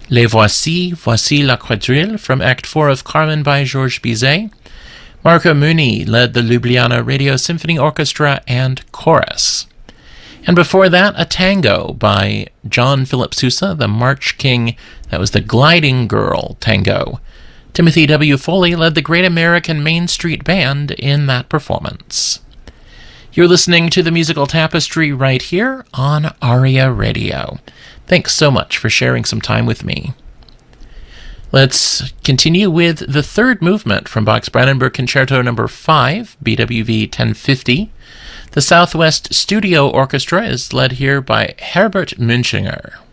Les Voici, Voici la Quadrille from Act 4 of Carmen by Georges Bizet. Marco Muni led the Ljubljana Radio Symphony Orchestra and Chorus. And before that, a tango by John Philip Sousa, the March King. That was the Gliding Girl Tango. Timothy W. Foley led the Great American Main Street Band in that performance. You're listening to the Musical Tapestry right here on ARIA Radio. Thanks so much for sharing some time with me. Let's continue with the third movement from Bach's Brandenburg Concerto No. 5, BWV 1050. The Southwest Studio Orchestra is led here by Herbert Münchinger.